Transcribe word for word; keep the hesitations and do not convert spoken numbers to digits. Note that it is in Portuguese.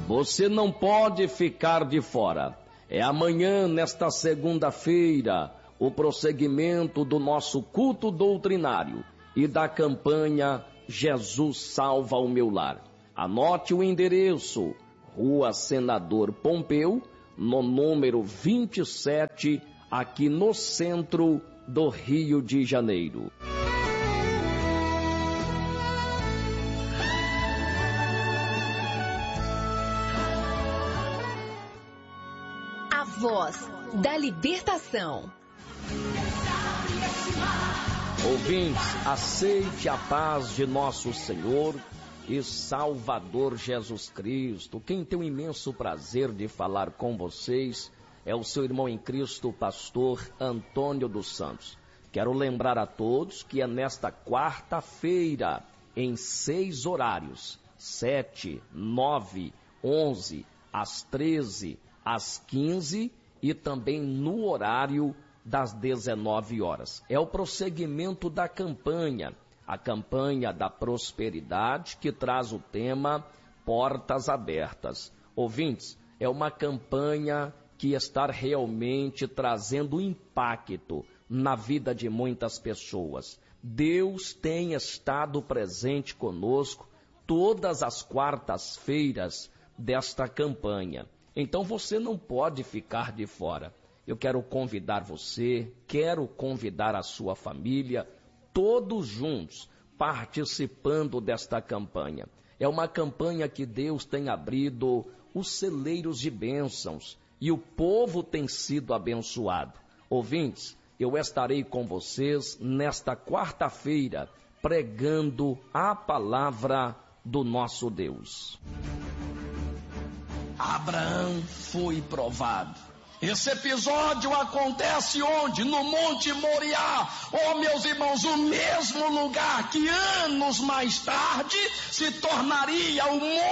Você não pode ficar de fora. É amanhã, nesta segunda-feira, o prosseguimento do nosso culto doutrinário e da campanha Jesus Salva o Meu Lar. Anote o endereço: Rua Senador Pompeu, no número vinte e sete, aqui no centro do Rio de Janeiro. A voz da libertação. Ouvintes, aceite a paz de nosso Senhor e Salvador Jesus Cristo. Quem tem o imenso prazer de falar com vocês é o seu irmão em Cristo, pastor Antônio dos Santos. Quero lembrar a todos que é nesta quarta-feira, em seis horários, sete, nove, onze, às treze, às quinze e também no horário das dezenove horas. É o prosseguimento da campanha, a campanha da prosperidade, que traz o tema Portas Abertas. Ouvintes, é uma campanha que está realmente trazendo impacto na vida de muitas pessoas. Deus tem estado presente conosco todas as quartas-feiras desta campanha. Então você não pode ficar de fora. Eu quero convidar você, quero convidar a sua família, todos juntos, participando desta campanha. É uma campanha que Deus tem abrido os celeiros de bênçãos e o povo tem sido abençoado. Ouvintes, eu estarei com vocês nesta quarta-feira, pregando a palavra do nosso Deus. Abraão foi provado. Esse episódio acontece onde? No Monte Moriá. Oh, meus irmãos, o mesmo lugar que anos mais tarde se tornaria o Monte